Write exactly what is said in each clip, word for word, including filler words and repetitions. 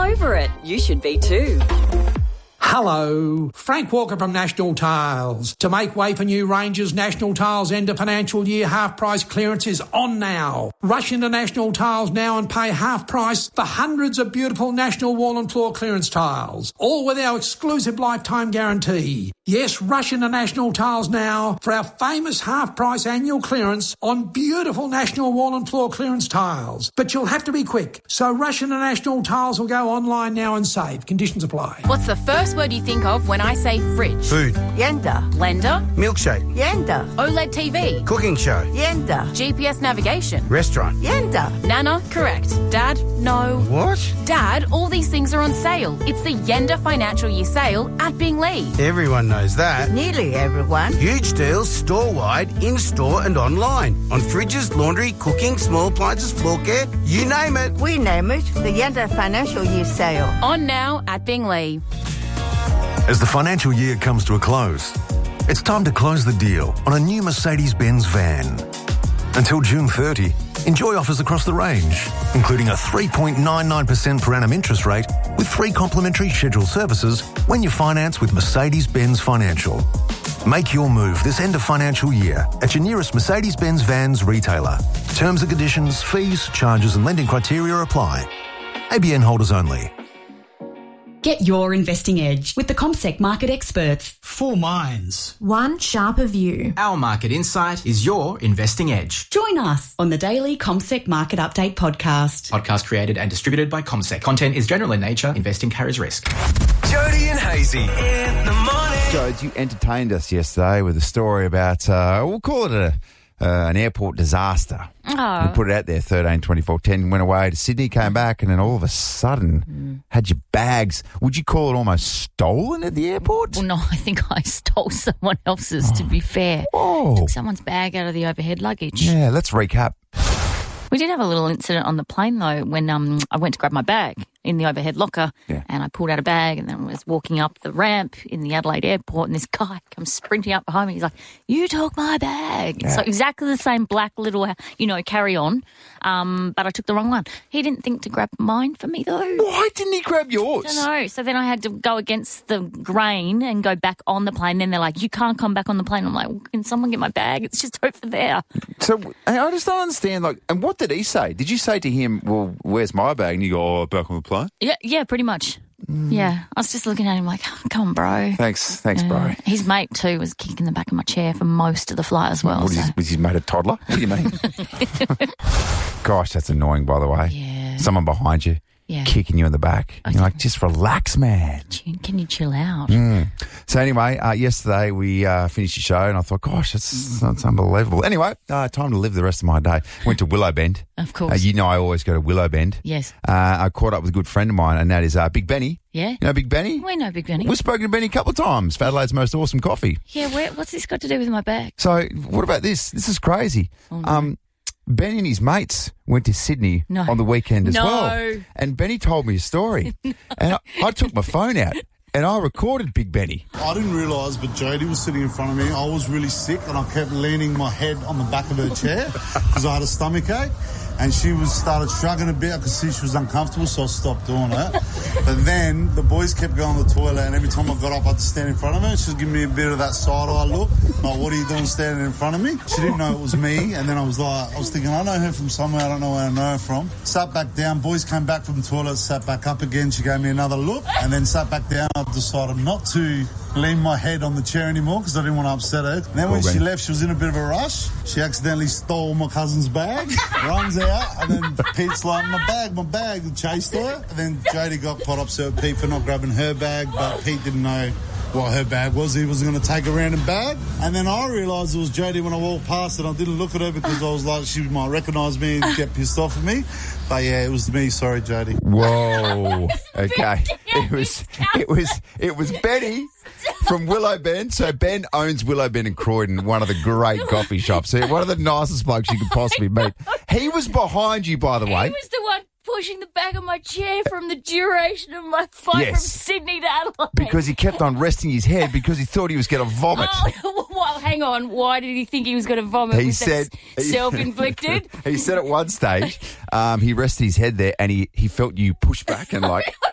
over it. You should be too. Hello, Frank Walker from National Tiles. To make way for new ranges, National Tiles' end of financial year half price clearance is on now. Rush into National Tiles now and pay half price for hundreds of beautiful National wall and floor clearance tiles, all with our exclusive lifetime guarantee. Yes, rush into National Tiles now for our famous half price annual clearance on beautiful National wall and floor clearance tiles. But you'll have to be quick, so rush into National Tiles or go online now and save. Conditions apply. What's the first word you think of when I say fridge? Food. Yenda. Blender. Milkshake. Yenda. OLED T V. Cooking show. Yenda. G P S navigation. Restaurant. Yenda. Nana, correct. Dad, no. What? Dad, all these things are on sale. It's the Yenda Financial Year Sale at Binglee. Everyone knows that. Nearly everyone. Huge deals store-wide, in-store and online. On fridges, laundry, cooking, small appliances, floor care, you name it. We name it the Yenda Financial Year Sale. On now at Binglee. As the financial year comes to a close, it's time to close the deal on a new Mercedes-Benz van. Until June thirtieth, enjoy offers across the range, including a three point nine nine percent per annum interest rate with three complimentary scheduled services when you finance with Mercedes-Benz Financial. Make your move this end of financial year at your nearest Mercedes-Benz Vans retailer. Terms and conditions, fees, charges and lending criteria apply. A B N holders only. Get your investing edge with the CommSec market experts. Four minds. One sharper view. Our market insight is your investing edge. Join us on the daily CommSec Market Update podcast. Podcast created and distributed by CommSec. Content is general in nature. Investing carries risk. Jody and Hazy in the morning. Jodes, you entertained us yesterday with a story about, uh, we'll call it a uh, an airport disaster. Oh. We put it out there, thirteen twenty-four ten, went away to Sydney, came back, and then all of a sudden mm. had your bags, would you call it almost stolen at the airport? Well, no, I think I stole someone else's, oh. to be fair. Oh. Took someone's bag out of the overhead luggage. Yeah, let's recap. We did have a little incident on the plane, though, when um, I went to grab my bag in the overhead locker, yeah. and I pulled out a bag and then was walking up the ramp in the Adelaide airport, and this guy comes sprinting up behind me. He's like, you took my bag. Yeah. So exactly the same black little, you know, carry-on, um, but I took the wrong one. He didn't think to grab mine for me, though. Why didn't he grab yours? I don't know. So then I had to go against the grain and go back on the plane. Then they're like, you can't come back on the plane. I'm like, well, can someone get my bag? It's just over there. So I just don't understand, like, and what did he say? Did you say to him, well, where's my bag? And you go, oh, back on the plane? Yeah, yeah, pretty much. Mm. Yeah, I was just looking at him like, oh, come on, bro. Thanks, thanks, uh, bro. His mate, too, was kicking the back of my chair for most of the flight as well. Was, so. his, was his mate a toddler? What do you mean? Gosh, that's annoying, by the way. Yeah. Someone behind you. Yeah. Kicking you in the back. Okay. You're like, just relax, man. Can you chill out? Mm. So anyway, uh, yesterday we uh, finished the show and I thought, gosh, that's, that's unbelievable. Anyway, uh, time to live the rest of my day. Went to Willowbend. Of course. Uh, you know I always go to Willowbend. Yes. Uh, I caught up with a good friend of mine, and that is uh, Big Benny. Yeah. You know Big Benny? We know Big Benny. We've spoken to Benny a couple of times for Adelaide's Most Awesome Coffee. Yeah, where, what's this got to do with my bag? So what about this? This is crazy. Oh, no. Um, Benny and his mates went to Sydney no. on the weekend as no. well. And Benny told me a story. no. And I, I took my phone out and I recorded Big Benny. I didn't realise, but Jodie was sitting in front of me. I was really sick and I kept leaning my head on the back of her chair because I had a stomach ache. And she was started shrugging a bit. I could see she was uncomfortable, so I stopped doing it. But then the boys kept going to the toilet, and every time I got up, I had to stand in front of her. She was giving me a bit of that side-eye look. Like, what are you doing standing in front of me? She didn't know it was me. And then I was like, I was thinking, I know her from somewhere. I don't know where I know her from. Sat back down. Boys came back from the toilet, sat back up again. She gave me another look. And then sat back down. I decided not to lean my head on the chair anymore because I didn't want to upset her. And then cool, when Ben. she left, she was in a bit of a rush. She accidentally stole my cousin's bag, runs out, and then Pete's like, my bag, my bag, and chased her. And then Jodie got quite upset with Pete for not grabbing her bag, but Pete didn't know what her bag was. He was going to take a random bag. And then I realised it was Jodie when I walked past, and I didn't look at her because I was like, she might recognise me and get pissed off at me. But yeah, it was me. Sorry, Jodie. Whoa. Okay. It was, it was, it was Benny from Willowbend. So Ben owns Willowbend in Croydon, one of the great coffee shops. One of the nicest blokes you could possibly meet. He was behind you, by the way. He was the one pushing the back of my chair from the duration of my flight Yes. from Sydney to Adelaide. Because he kept on resting his head because he thought he was going to vomit. Oh, well, hang on. Why did he think he was going to vomit? He Was said that self-inflicted. He said at one stage um, he rested his head there and he, he felt you push back and like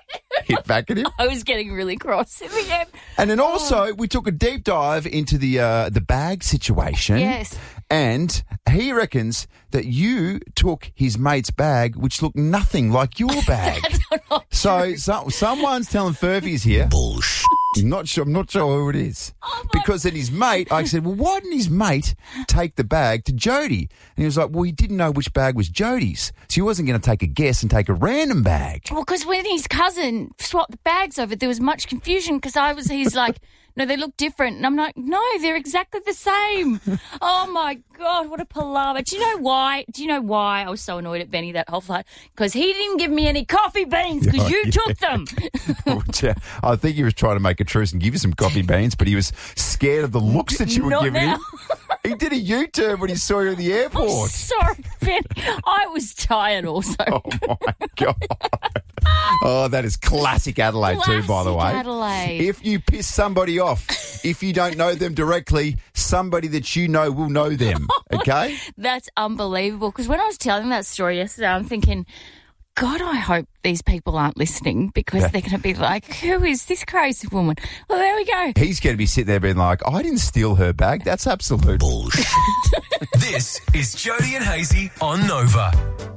hit back at him. I was getting really cross in the end. And then also, we took a deep dive into the uh, the bag situation. Yes. And he reckons that you took his mate's bag, which looked nothing like your bag. That's not so, true. so someone's telling Furphy's here. Bullshit. I'm not sure. I'm not sure who it is. Oh because then his mate, I said, well, why didn't his mate take the bag to Jody? And he was like, well, he didn't know which bag was Jody's, so he wasn't going to take a guess and take a random bag. Well, because when his cousin swapped the bags over, there was much confusion because I was, he's like, no, they look different. And I'm like, no, they're exactly the same. Oh, my God, what a palaver. Do you know why? Do you know why I was so annoyed at Benny that whole flight? Because he didn't give me any coffee beans because Oh, you yeah. took them. I think he was trying to make a truce and give you some coffee beans, but he was scared of the looks that you were Not giving now. him. He did a U-turn when he saw you at the airport. Sorry, Benny. I was tired also. Oh, my God. Oh, that is classic Adelaide too, by the way. Classic Adelaide. If you piss somebody off, if you don't know them directly, somebody that you know will know them, okay? That's unbelievable. Because when I was telling that story yesterday, I'm thinking, God, I hope these people aren't listening because Yeah. they're going to be like, who is this crazy woman? Well, there we go. He's going to be sitting there being like, I didn't steal her bag. That's absolute bullshit. This is Jody and Hazy on Nova.